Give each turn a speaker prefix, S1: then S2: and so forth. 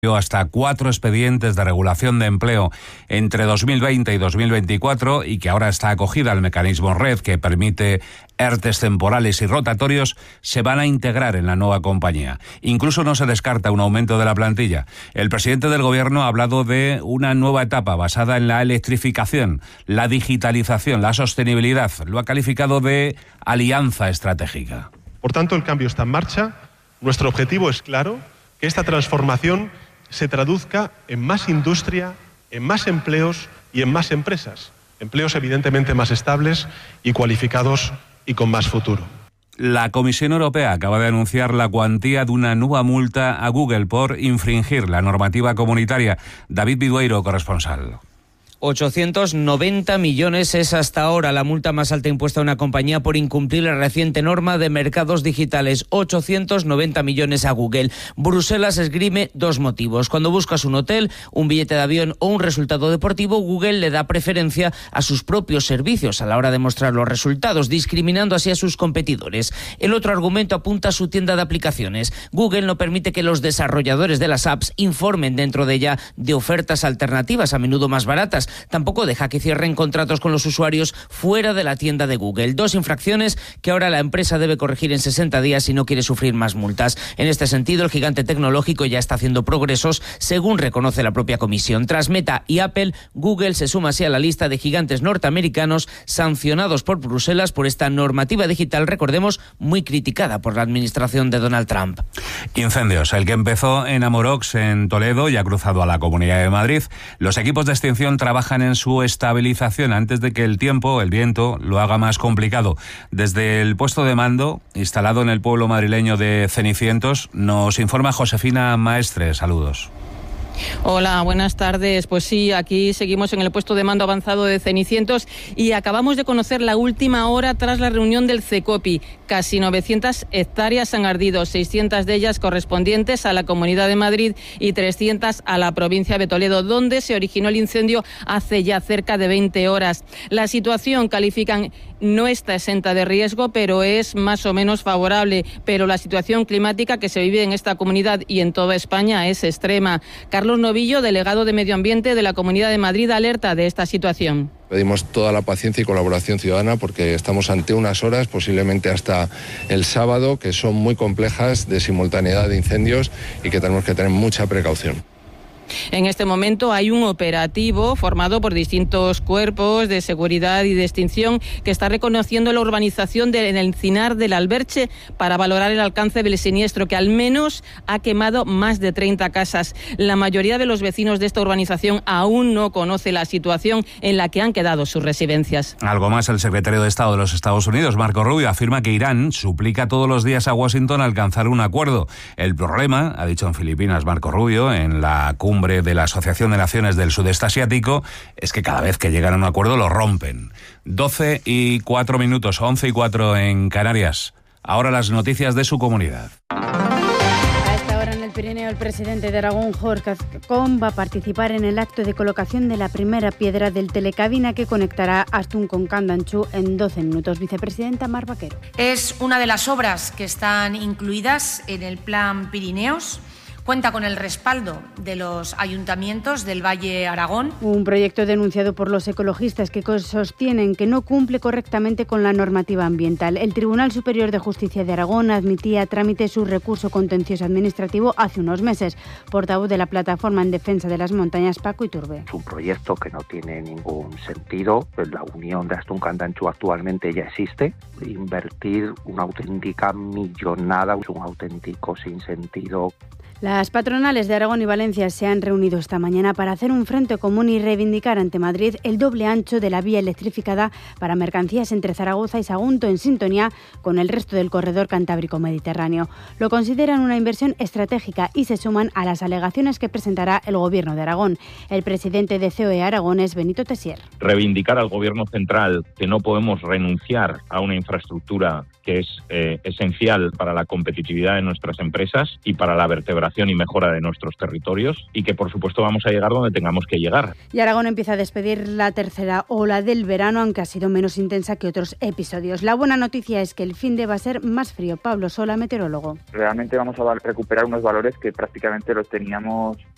S1: hasta 4 expedientes de regulación de empleo entre 2020 y 2024 y que ahora está acogida al mecanismo RED que permite ERTEs temporales y rotatorios, se van a integrar en la nueva compañía. Incluso no se descarta un aumento de la plantilla. El presidente del Gobierno ha hablado de una nueva etapa basada en la electrificación, la digitalización, la sostenibilidad. Lo ha calificado de alianza estratégica.
S2: Por tanto, el cambio está en marcha. Nuestro objetivo es claro, que esta transformación se traduzca en más industria, en más empleos y en más empresas. Empleos evidentemente más estables y cualificados y con más futuro.
S1: La Comisión Europea acaba de anunciar la cuantía de una nueva multa a Google por infringir la normativa comunitaria. David Vidueiro, corresponsal.
S3: 890 millones es hasta ahora la multa más alta impuesta a una compañía por incumplir la reciente norma de mercados digitales. 890 millones a Google. Bruselas esgrime 2 motivos. Cuando buscas un hotel, un billete de avión o un resultado deportivo, Google le da preferencia a sus propios servicios a la hora de mostrar los resultados, discriminando así a sus competidores. El otro argumento apunta a su tienda de aplicaciones. Google no permite que los desarrolladores de las apps informen dentro de ella de ofertas alternativas, a menudo más baratas. Tampoco deja que cierren contratos con los usuarios fuera de la tienda de Google. 2 infracciones que ahora la empresa debe corregir en 60 días si no quiere sufrir más multas. En este sentido, el gigante tecnológico ya está haciendo progresos, según reconoce la propia comisión. Tras Meta y Apple, Google se suma así a la lista de gigantes norteamericanos sancionados por Bruselas por esta normativa digital, recordemos, muy criticada por la administración de Donald Trump.
S1: Incendios. El que empezó en Amorox, en Toledo, y ha cruzado a la Comunidad de Madrid. Los equipos de extinción trabajan en su estabilización antes de que el tiempo, el viento, lo haga más complicado. Desde el puesto de mando, instalado en el pueblo madrileño de Cenicientos, nos informa Josefina Maestre. Saludos.
S4: Hola, buenas tardes. Pues sí, aquí seguimos en el puesto de mando avanzado de Cenicientos y acabamos de conocer la última hora tras la reunión del CECOPI. Casi 900 hectáreas han ardido, 600 de ellas correspondientes a la Comunidad de Madrid y 300 a la provincia de Toledo, donde se originó el incendio hace ya cerca de 20 horas. La situación, califican, no está exenta de riesgo, pero es más o menos favorable. Pero la situación climática que se vive en esta comunidad y en toda España es extrema. Carlos Novillo, delegado de Medio Ambiente de la Comunidad de Madrid, alerta de esta situación.
S5: Pedimos toda la paciencia y colaboración ciudadana porque estamos ante unas horas, posiblemente hasta el sábado, que son muy complejas, de simultaneidad de incendios y que tenemos que tener mucha precaución.
S4: En este momento hay un operativo formado por distintos cuerpos de seguridad y de extinción que está reconociendo la urbanización del Encinar del Alberche para valorar el alcance del siniestro, que al menos ha quemado más de 30 casas. La mayoría de los vecinos de esta urbanización aún no conoce la situación en la que han quedado sus residencias.
S1: Algo más, el secretario de Estado de los Estados Unidos, Marco Rubio, afirma que Irán suplica todos los días a Washington alcanzar un acuerdo. El problema, ha dicho en Filipinas Marco Rubio, en la cumbre de la Asociación de Naciones del Sudeste Asiático, es que cada vez que llegan a un acuerdo lo rompen. 12:04, 11:04 en Canarias. Ahora las noticias de su comunidad.
S6: A esta hora en el Pirineo, el presidente de Aragón, Jorge Azcón, va a participar en el acto de colocación de la primera piedra del telecabina que conectará Astún con Candanchú en 12 minutos. Vicepresidenta Mar Vaquero.
S7: Es una de las obras que están incluidas en el Plan Pirineos. Cuenta con el respaldo de los ayuntamientos del Valle Aragón.
S6: Un proyecto denunciado por los ecologistas que sostienen que no cumple correctamente con la normativa ambiental. El Tribunal Superior de Justicia de Aragón admitía a trámite su recurso contencioso administrativo hace unos meses. Portavoz de la Plataforma en Defensa de las Montañas, Paco Iturbe.
S8: Es un proyecto que no tiene ningún sentido. La unión de Astún Candanchú actualmente ya existe. Invertir una auténtica millonada, un auténtico sinsentido.
S6: Las patronales de Aragón y Valencia se han reunido esta mañana para hacer un frente común y reivindicar ante Madrid el doble ancho de la vía electrificada para mercancías entre Zaragoza y Sagunto, en sintonía con el resto del corredor cantábrico mediterráneo. Lo consideran una inversión estratégica y se suman a las alegaciones que presentará el Gobierno de Aragón. El presidente de COE Aragón es Benito Tessier.
S9: Reivindicar al Gobierno central que no podemos renunciar a una infraestructura que es esencial para la competitividad de nuestras empresas y para la vertebración y mejora de nuestros territorios, y que por supuesto vamos a llegar donde tengamos que llegar.
S6: Y Aragón empieza a despedir la tercera ola del verano, aunque ha sido menos intensa que otros episodios. La buena noticia es que el fin de va a ser más frío. Pablo Sola, meteorólogo.
S10: Realmente vamos a recuperar unos valores que prácticamente los teníamos